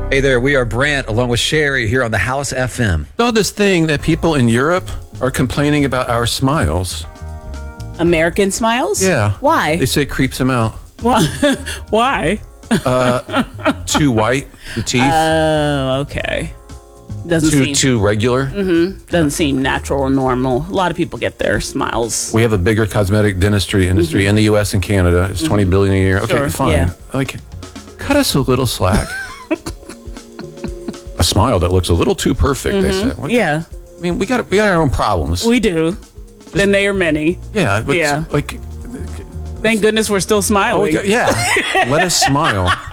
Hey there, we are Brant along with Sherry here on the House FM. Saw this thing that people in Europe are complaining about our smiles. American smiles? Yeah. Why? They say it creeps them out. Why? Too white, the teeth. Oh, okay. Doesn't seem Too regular. doesn't seem natural or normal. A lot of people get their smiles. We have a bigger cosmetic dentistry industry in the U.S. and Canada. It's $20 billion a year. Okay, Sure, fine. yeah. Like, cut us a little slack. A smile that looks a little too perfect. They said. What- Yeah, I mean, we got our own problems. we do. Then they are many. Yeah. But Yeah. Like, Thank goodness we're still smiling. yeah. Let us smile.